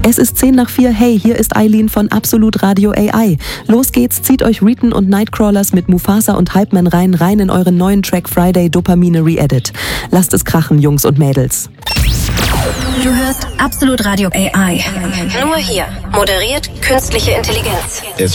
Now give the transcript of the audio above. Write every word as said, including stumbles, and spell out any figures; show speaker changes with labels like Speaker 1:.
Speaker 1: Es ist zehn nach vier. Hey, hier ist Eileen von Absolut Radio A I. Los geht's, zieht euch Reeton und Nightcrawlers mit Mufasa und Hypeman rein, rein in euren neuen Track Friday Dopamine Re-Edit. Lasst es krachen, Jungs und Mädels.
Speaker 2: Du hörst Absolut Radio A I. Nur hier. Moderiert künstliche Intelligenz.